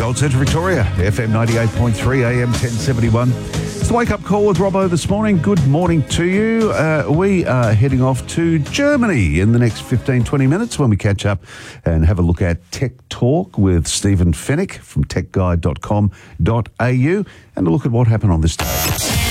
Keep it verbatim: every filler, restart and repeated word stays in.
Gold Centre Victoria, F M ninety-eight point three, A M ten seventy-one. It's the wake-up call with Robbo this morning. Good morning to you. Uh, we are heading off to Germany in the next fifteen, twenty minutes when we catch up and have a look at Tech Talk with Stephen Fennick from tech guide dot com dot a u and a look at what happened on this day.